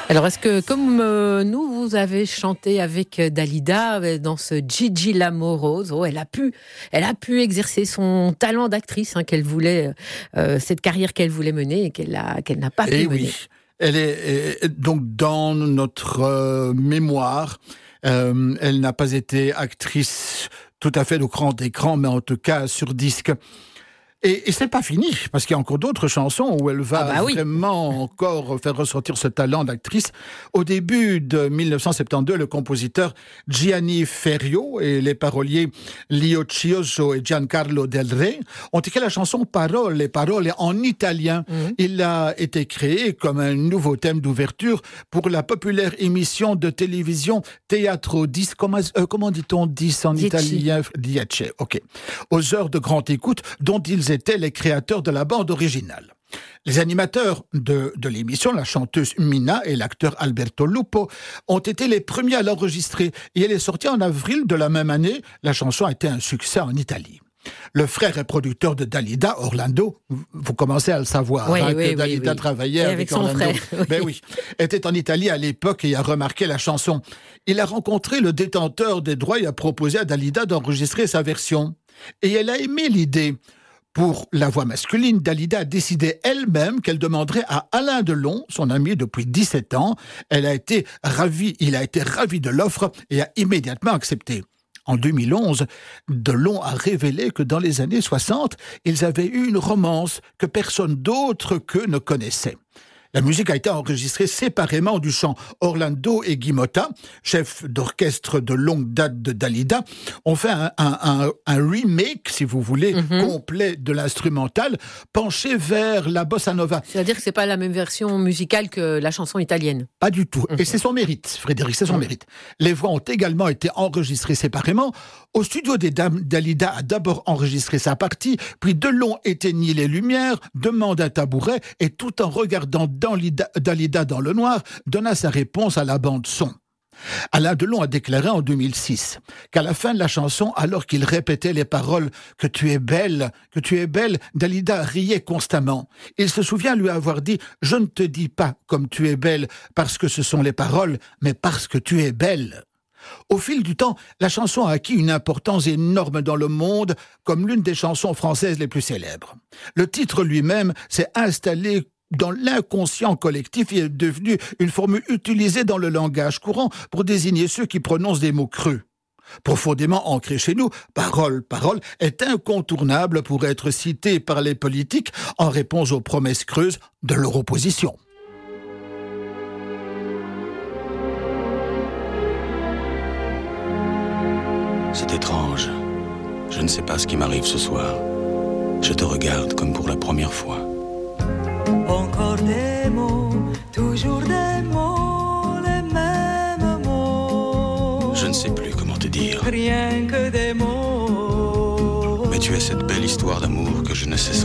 Alors, est-ce que, comme nous, vous avez chanté avec Dalida dans ce Gigi l'amoroso, elle a pu exercer son talent d'actrice qu'elle voulait, cette carrière qu'elle voulait mener et qu'elle n'a pas pu mener. Oui, elle est donc dans notre mémoire. Elle n'a pas été actrice tout à fait au grand écran, mais en tout cas sur disque. Et c'est pas fini, parce qu'il y a encore d'autres chansons où elle va vraiment encore faire ressortir ce talent d'actrice. Au début de 1972, le compositeur Gianni Ferrio et les paroliers Lio Chiuso et Giancarlo Del Re ont écrit la chanson Parole en italien. Il a été créé comme un nouveau thème d'ouverture pour la populaire émission de télévision Teatro 10, comment dit-on 10 en italien? Dieci, ok. Aux heures de grande écoute, dont ils étaient les créateurs de la bande originale. Les animateurs de l'émission, la chanteuse Mina et l'acteur Alberto Lupo, ont été les premiers à l'enregistrer et elle est sortie en avril de la même année. La chanson a été un succès en Italie. Le frère et producteur de Dalida, Orlando, vous commencez à le savoir, que Dalida travaillait avec son Orlando. frère. Était en Italie à l'époque et a remarqué la chanson. Il a rencontré le détenteur des droits et a proposé à Dalida d'enregistrer sa version. Et elle a aimé l'idée. Pour la voix masculine, Dalida a décidé elle-même qu'elle demanderait à Alain Delon, son ami depuis 17 ans. Il a été ravi de l'offre et a immédiatement accepté. En 2011, Delon a révélé que dans les années 60, ils avaient eu une romance que personne d'autre qu'eux ne connaissait. La musique a été enregistrée séparément du chant. Orlando et Guy Motta, chef d'orchestre de longue date de Dalida, ont fait un remake, si vous voulez, complet de l'instrumental, penché vers la bossa nova. C'est-à-dire que c'est pas la même version musicale que la chanson italienne. Pas du tout. Et c'est son mérite, Frédéric, c'est son mérite. Les voix ont également été enregistrées séparément. Au studio des Dames, Dalida a d'abord enregistré sa partie, puis Delon éteignit les lumières, demande un tabouret et tout en regardant Dalida dans le noir, donna sa réponse à la bande-son. Alain Delon a déclaré en 2006 qu'à la fin de la chanson, alors qu'il répétait les paroles « que tu es belle », Dalida riait constamment. Il se souvient lui avoir dit « Je ne te dis pas comme tu es belle parce que ce sont les paroles, mais parce que tu es belle ». Au fil du temps, la chanson a acquis une importance énorme dans le monde comme l'une des chansons françaises les plus célèbres. Le titre lui-même s'est installé dans l'inconscient collectif et est devenu une formule utilisée dans le langage courant pour désigner ceux qui prononcent des mots creux. Profondément ancré chez nous, parole est incontournable pour être citée par les politiques en réponse aux promesses creuses de leur opposition. C'est étrange. Je ne sais pas ce qui m'arrive ce soir. Je te regarde comme pour la première fois. Encore des mots, toujours des mots, les mêmes mots. Je ne sais plus comment te dire. Rien que des mots. Mais tu es cette belle histoire d'amour que je ne cesserai